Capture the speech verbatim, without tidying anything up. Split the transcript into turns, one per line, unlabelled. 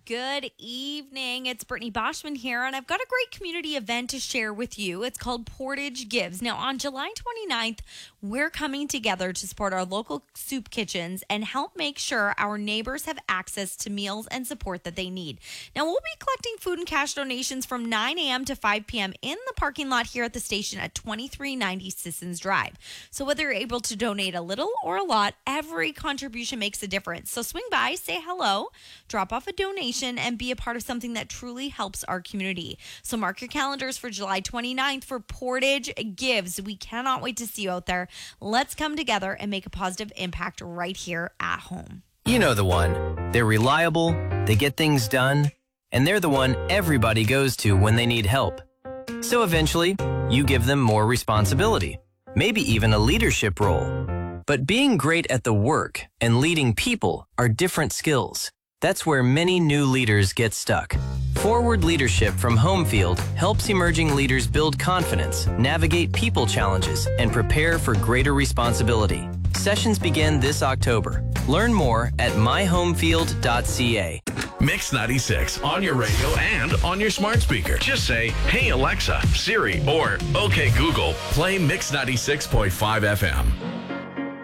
Good evening. It's Brittany Boschman here, and I've got a great community event to share with you. It's called Portage Gives. Now, on July twenty-ninth, we're coming together to support our local soup kitchens and help make sure our neighbors have access to meals and support that they need. Now, we'll be collecting food and cash donations from nine a.m. to five p.m. in the parking lot here at the station at twenty-three ninety Sissons Drive. So whether you're able to donate a little or a lot, every contribution makes a difference. So swing by, say hello, drop off a donation, and be a part of something that truly helps our community. So mark your calendars for July twenty-ninth for Portage Gives. We cannot wait to see you out there. Let's come together and make a positive impact right here at home.
You know the one. They're reliable, they get things done, and they're the one everybody goes to when they need help. So eventually, you give them more responsibility, maybe even a leadership role. But being great at the work and leading people are different skills. That's where many new leaders get stuck. Forward Leadership from Homefield helps emerging leaders build confidence, navigate people challenges, and prepare for greater responsibility. Sessions begin this October. Learn more at my homefield dot c a.
Mix ninety-six on your radio and on your smart speaker. Just say, "Hey Alexa, Siri," or "Okay Google, play Mix ninety-six point five F M."